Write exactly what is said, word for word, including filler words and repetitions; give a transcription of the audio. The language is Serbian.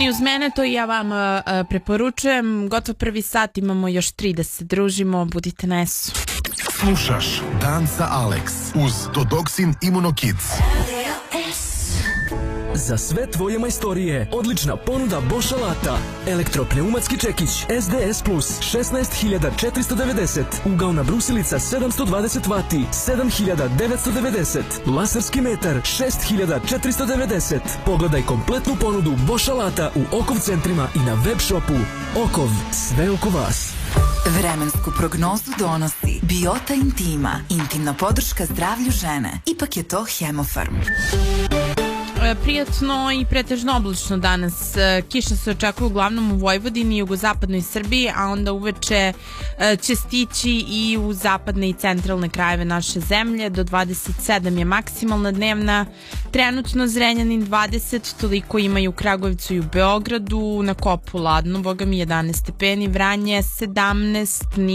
Oni uz mene, to i ja vam uh, preporučujem. Gotov prvi sat, imamo još tri da se družimo, budite na esu. Slušaš Dan sa Alex uz Dodoksin Immunokids. Za sve tvoje majstorije, odlična ponuda Bosch alata. Elektropneumatski čekić S D S Plus šesnaest hiljada četiristo devedeset. Ugaona brusilica sedamsto dvadeset vati sedam hiljada devetsto devedeset. Laserski metar šest hiljada četiristo devedeset. Pogledaj kompletnu ponudu Bosch alata u Okov centrima i na web shopu. Okov, sve oko vas. Vremensku prognozu donosi Biota Intima, intimna podrška zdravlju žene. Ipak je to Hemofarm. Prijatno i pretežno oblačno danas. Kiša se očekuje uglavnom u Vojvodini i jugozapadnoj Srbiji, a onda uveče će stići i u zapadne i centralne krajeve naše zemlje. Do dvadeset sedam je maksimalna dnevna. Trenutno Zrenjanin dvadeset, toliko ima i u Kragujevcu i u Beogradu. Na Kopu ladno, boga mi jedanaest stepeni, Vranje sedamnaest,